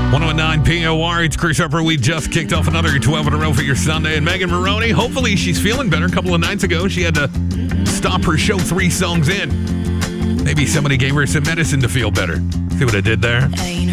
109 POR, it's Chris Harper. We just kicked off another 12 in a row for your Sunday. And Megan Maroney, hopefully she's feeling better. A couple of nights ago, she had to stop her show 3 songs in. Maybe somebody gave her some medicine to feel better. See what I did there?